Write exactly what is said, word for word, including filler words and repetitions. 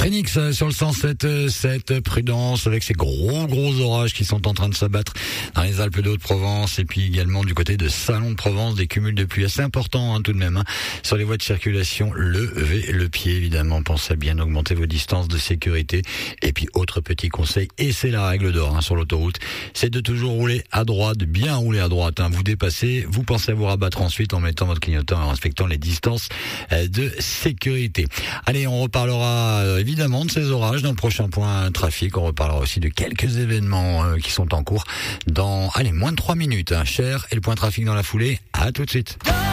Phoenix sur le cent sept virgule sept, prudence avec ces gros gros orages qui sont en train de s'abattre dans les Alpes de Haute-Provence et puis également du côté de Salon de Provence, des cumuls de pluie assez importants hein, tout de même hein. Sur les voies de circulation, levez le pied évidemment, pensez à bien augmenter vos distances de sécurité et puis autre petit conseil, et c'est la règle d'or hein, sur l'autoroute, c'est de toujours rouler à droite, de bien rouler à droite, hein. Vous dépassez, vous pensez à vous rabattre ensuite en mettant votre clignotant et en respectant les distances de sécurité. Allez, on reparlera euh, évidemment de ces orages dans le prochain point trafic. On reparlera aussi de quelques événements euh, qui sont en cours dans, allez, moins de trois minutes. Hein. Cher et le point trafic dans la foulée. À tout de suite.